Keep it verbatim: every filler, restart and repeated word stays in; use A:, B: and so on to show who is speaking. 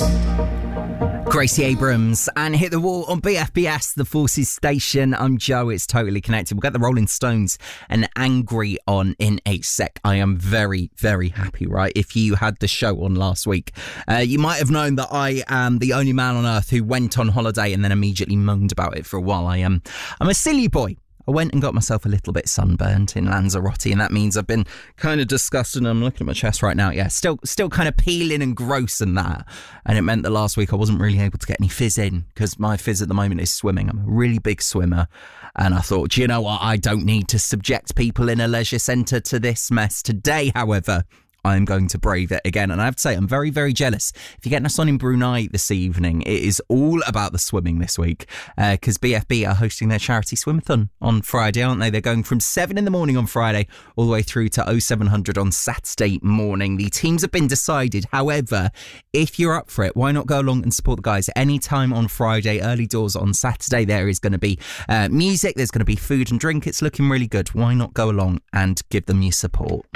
A: Gracie Abrams and Hit the Wall on B F B S, the Forces Station. I'm Joe. It's Totally Connected. We'll get the Rolling Stones and Angry on in a sec. I am very, very happy, right? If you had the show on last week, uh, you might have known that I am the only man on earth who went on holiday and then immediately moaned about it for a while. I am, I'm a silly boy. I went and got myself a little bit sunburnt in Lanzarote, and that means I've been kind of disgusted. And I'm looking at my chest right now. Yeah, still still kind of peeling and gross and that. And it meant that last week I wasn't really able to get any fizz in because my fizz at the moment is swimming. I'm a really big swimmer. And I thought, do you know what? I don't need to subject people in a leisure centre to this mess. Today, however, I'm going to brave it again. And I have to say, I'm very, very jealous. If you're getting us on in Brunei this evening, it is all about the swimming this week because uh, B F B are hosting their charity swimathon on Friday, aren't they? They're going from seven in the morning on Friday all the way through to oh seven hundred on Saturday morning. The teams have been decided. However, if you're up for it, why not go along and support the guys anytime on Friday, early doors on Saturday? There is going to be uh, music. There's going to be food and drink. It's looking really good. Why not go along and give them your support?